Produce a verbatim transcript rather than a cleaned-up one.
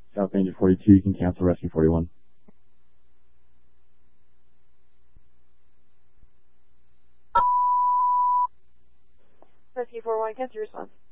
South Danger forty-two, you can cancel Rescue forty-one. Rescue forty-one, cancel your response.